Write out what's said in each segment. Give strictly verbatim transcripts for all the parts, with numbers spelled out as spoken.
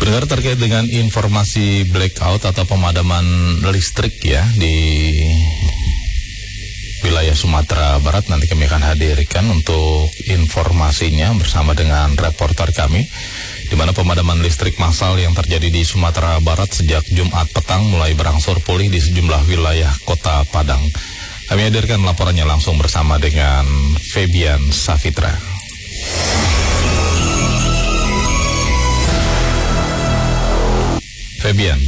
Pendengar, terkait dengan informasi blackout atau pemadaman listrik ya di wilayah Sumatera Barat, nanti kami akan hadirkan untuk informasinya bersama dengan reporter kami, di mana pemadaman listrik massal yang terjadi di Sumatera Barat sejak Jumat petang mulai berangsur pulih di sejumlah wilayah Kota Padang. Kami hadirkan laporannya langsung bersama dengan Febian Safitra. Febian.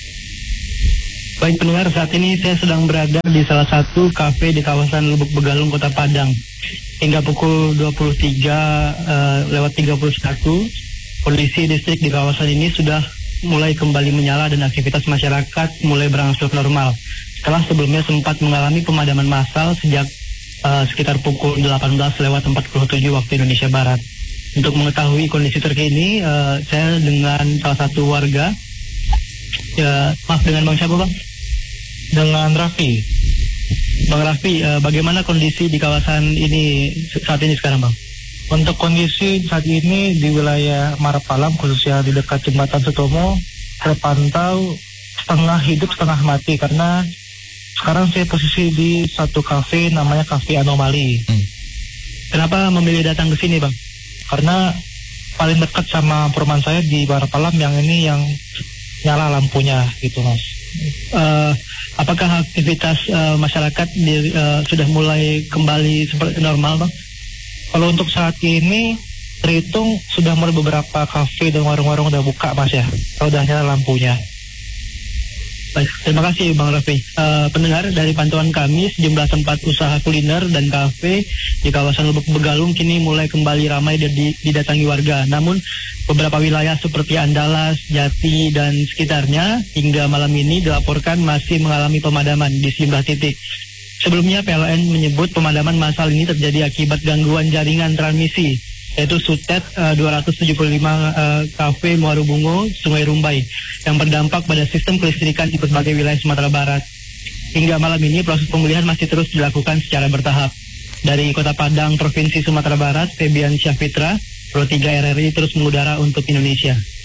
Baik pendengar, saat ini saya sedang berada di salah satu kafe di kawasan Lubuk Begalung, Kota Padang. Hingga pukul dua puluh tiga uh, lewat tiga puluh satu, kondisi listrik di kawasan ini sudah mulai kembali menyala dan aktivitas masyarakat mulai berangsur normal. Setelah sebelumnya sempat mengalami pemadaman massal sejak uh, sekitar pukul delapan belas lewat empat puluh tujuh waktu Indonesia Barat. Untuk mengetahui kondisi terkini, uh, saya dengan salah satu warga. Ya, maaf, dengan Bang siapa Bang? Dengan Raffi. Bang Raffi, uh, bagaimana kondisi di kawasan ini saat ini sekarang Bang? Untuk kondisi saat ini di wilayah Marapalam, khususnya di dekat Jembatan Sutomo, terpantau setengah hidup setengah mati karena sekarang saya posisi di satu kafe namanya Kafe Anomali. Hmm. Kenapa memilih datang ke sini Bang? Karena paling dekat sama perumahan saya di Marapalam yang ini yang nyala lampunya gitu Mas. Uh, apakah aktivitas uh, masyarakat di, uh, sudah mulai kembali seperti normal Bang? Kalau untuk saat ini terhitung sudah mulai beberapa kafe dan warung-warung udah buka Mas ya. Kalau udah nyala lampunya. Baik, terima kasih Bang Raffi. Uh, pendengar, dari pantauan kami, sejumlah tempat usaha kuliner dan kafe di kawasan Lubuk Begalung kini mulai kembali ramai dan didatangi warga. Namun beberapa wilayah seperti Andalas, Jati, dan sekitarnya hingga malam ini dilaporkan masih mengalami pemadaman di sejumlah titik. Sebelumnya P L N menyebut pemadaman massal ini terjadi akibat gangguan jaringan transmisi, yaitu Sutet uh, dua ratus tujuh puluh lima uh, Kafe Muaru Bungo, Sungai Rumbai, yang berdampak pada sistem kelistrikan di berbagai wilayah Sumatera Barat. Hingga malam ini proses pemulihan masih terus dilakukan secara bertahap. Dari Kota Padang, Provinsi Sumatera Barat, Febian Syafitra, Pro tiga R R I terus mengudara untuk Indonesia.